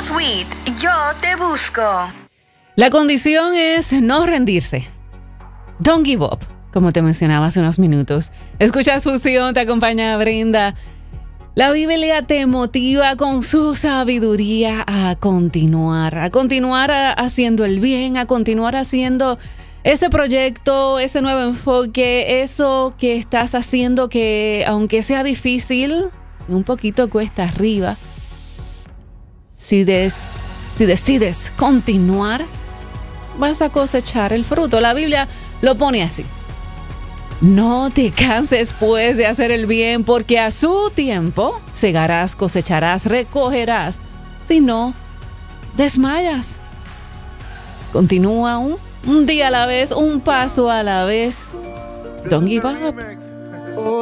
Sweet, yo te busco. La condición es no rendirse. Don't give up, como te mencionaba hace unos minutos. Escuchas Fusión, te acompaña Brenda. La Biblia te motiva con su sabiduría a continuar haciendo el bien, a continuar haciendo ese proyecto, ese nuevo enfoque, eso que estás haciendo que aunque sea difícil, un poquito cuesta arriba, si decides continuar, vas a cosechar el fruto. La Biblia lo pone así. No te canses pues de hacer el bien, porque a su tiempo segarás, cosecharás, recogerás. Si no, desmayas. Continúa un día a la vez, un paso a la vez. Don't give up.